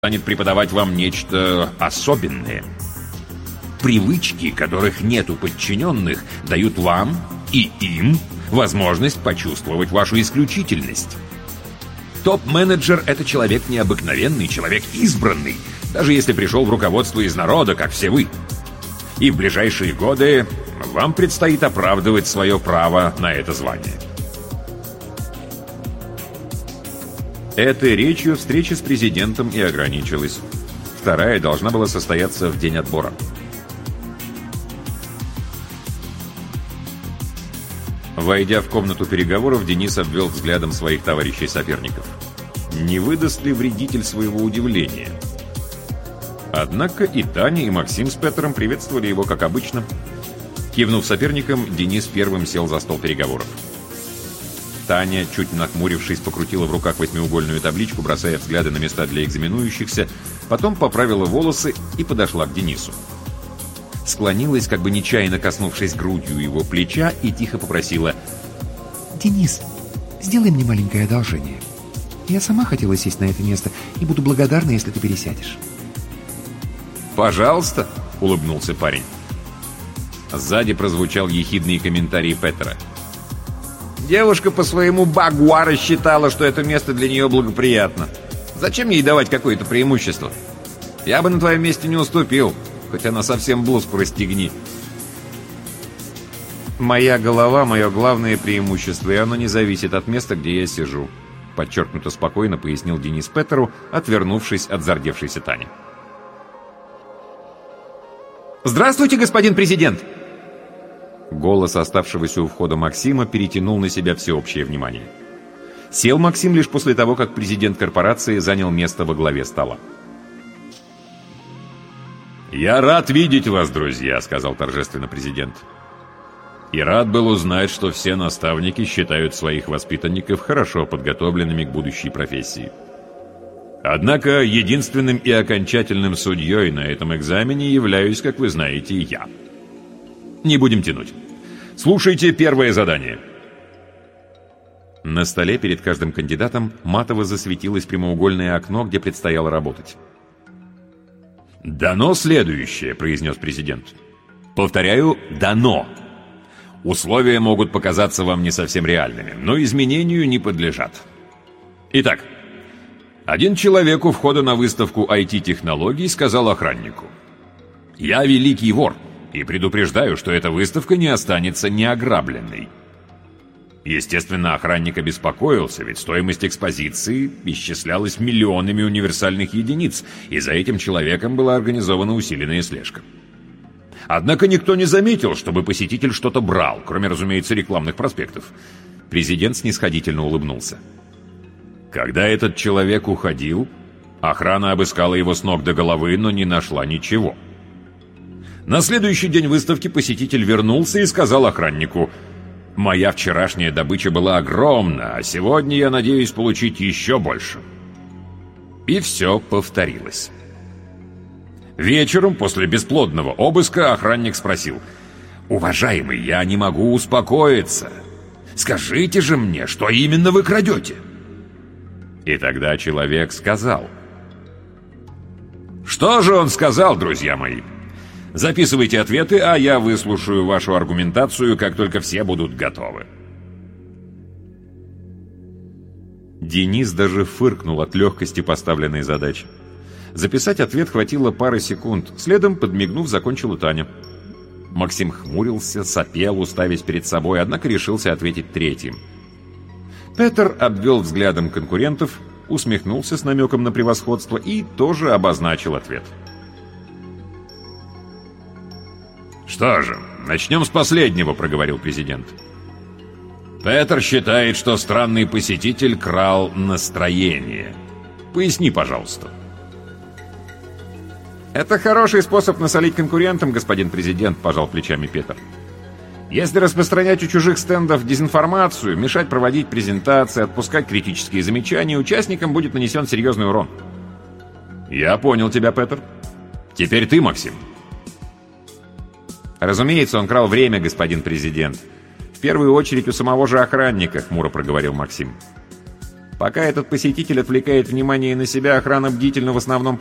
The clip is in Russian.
станет преподавать вам нечто особенное. Привычки, которых нет у подчиненных, дают вам и им возможность почувствовать вашу исключительность. Топ-менеджер — это человек необыкновенный, человек избранный, даже если пришел в руководство из народа, как все вы. И в ближайшие годы вам предстоит оправдывать свое право на это звание. Этой речью встреча с президентом и ограничилась. Вторая должна была состояться в день отбора. Войдя в комнату переговоров, Денис обвел взглядом своих товарищей-соперников. Не выдаст ли вредитель своего удивления? Однако и Таня, и Максим с Петром приветствовали его, как обычно. Кивнув соперникам, Денис первым сел за стол переговоров. Таня, чуть нахмурившись, покрутила в руках восьмиугольную табличку, бросая взгляды на места для экзаменующихся, потом поправила волосы и подошла к Денису. Склонилась, как бы нечаянно коснувшись грудью его плеча, и тихо попросила: «Денис, сделай мне маленькое одолжение. Я сама хотела сесть на это место и буду благодарна, если ты пересядешь». «Пожалуйста», — улыбнулся парень. Сзади прозвучал ехидный комментарий Петра. «Девушка по своему багуа рассчитала, что это место для нее благоприятно. Зачем ей давать какое-то преимущество? Я бы на твоем месте не уступил, хоть она совсем блузку расстегни». «Моя голова — мое главное преимущество, и оно не зависит от места, где я сижу», — подчеркнуто спокойно пояснил Денис Петру, отвернувшись от зардевшейся Тани. «Здравствуйте, господин президент!» Голос оставшегося у входа Максима перетянул на себя всеобщее внимание. Сел Максим лишь после того, как президент корпорации занял место во главе стола. «Я рад видеть вас, друзья», — сказал торжественно президент. «И рад был узнать, что все наставники считают своих воспитанников хорошо подготовленными к будущей профессии. Однако единственным и окончательным судьей на этом экзамене являюсь, как вы знаете, я. Не будем тянуть. Слушайте первое задание». На столе перед каждым кандидатом матово засветилось прямоугольное окно, где предстояло работать. «Дано следующее», — произнес президент. «Повторяю, дано. Условия могут показаться вам не совсем реальными, но изменению не подлежат. Итак, один человек у входа на выставку IT-технологий сказал охраннику: «Я великий вор и предупреждаю, что эта выставка не останется неограбленной». Естественно, охранник обеспокоился, ведь стоимость экспозиции исчислялась миллионами универсальных единиц, и за этим человеком была организована усиленная слежка. Однако никто не заметил, чтобы посетитель что-то брал, кроме, разумеется, рекламных проспектов. Президент снисходительно улыбнулся. Когда этот человек уходил, охрана обыскала его с ног до головы, но не нашла ничего. На следующий день выставки посетитель вернулся и сказал охраннику: «Моя вчерашняя добыча была огромна, а сегодня я надеюсь получить еще больше». И все повторилось. Вечером, после бесплодного обыска, охранник спросил: «Уважаемый, я не могу успокоиться. Скажите же мне, что именно вы крадете?» И тогда человек сказал. Что же он сказал, друзья мои? Записывайте ответы, а я выслушаю вашу аргументацию, как только все будут готовы. Денис даже фыркнул от легкости поставленной задачи. Записать ответ хватило пары секунд. Следом, подмигнув, закончила Таня. Максим хмурился, сопел, уставясь перед собой, однако решился ответить третьим. Петр обвел взглядом конкурентов, усмехнулся с намеком на превосходство и тоже обозначил ответ. «Что же, начнем с последнего», — проговорил президент. «Петр считает, что странный посетитель крал настроение. Поясни, пожалуйста». «Это хороший способ насолить конкурентам, господин президент», — пожал плечами Петр. «Если распространять у чужих стендов дезинформацию, мешать проводить презентации, отпускать критические замечания, участникам будет нанесен серьезный урон». «Я понял тебя, Петр. Теперь ты, Максим». «Разумеется, он крал время, господин президент. В первую очередь у самого же охранника», — хмуро проговорил Максим. Пока этот посетитель отвлекает внимание на себя, охрана бдительна в основном